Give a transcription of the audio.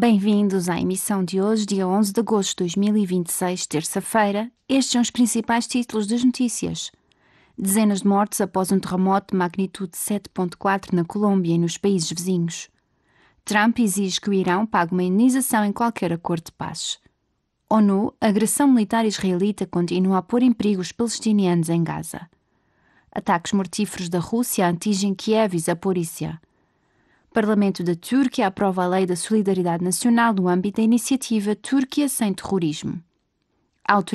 Bem-vindos à emissão de hoje, dia 11 de agosto de 2026, terça-feira. Estes são os principais títulos das notícias. Dezenas de mortes após um terremoto de magnitude 7.4 na Colômbia e nos países vizinhos. Trump exige que o Irão pague uma indenização em qualquer acordo de paz. ONU, a agressão militar israelita continua a pôr em perigo os palestinianos em Gaza. Ataques mortíferos da Rússia atingem Kiev e Zaporícia. Parlamento da Turquia aprova a Lei da Solidariedade Nacional no âmbito da iniciativa Turquia Sem Terrorismo.